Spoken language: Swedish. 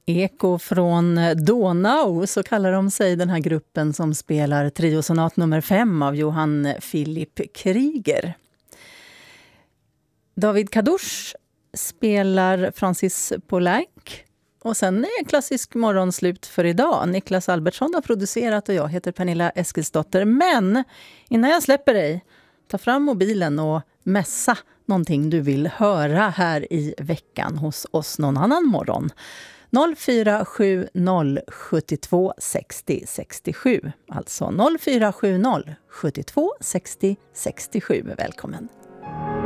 Eko från Donau, så kallar de sig, den här gruppen som spelar triosonat nummer 5 av Johann Philipp Krieger. David Kadouche spelar Francis Poulenc. Och sen är klassisk morgon slut för idag. Niklas Albertsson har producerat och jag heter Pernilla Eskilsdotter. Men innan jag släpper dig, ta fram mobilen och mässa någonting du vill höra här i veckan hos oss någon annan morgon. 0470 72 60 67. Alltså 0470 72 60 67. Välkommen.